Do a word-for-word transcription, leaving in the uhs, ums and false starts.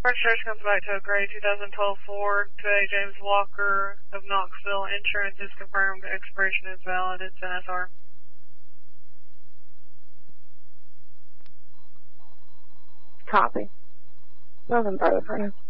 Registration comes back to a gray two thousand twelve Ford to a James Walker of Knoxville. Insurance is confirmed. Expiration is valid. It's N S R. Copy. Nothing further for now.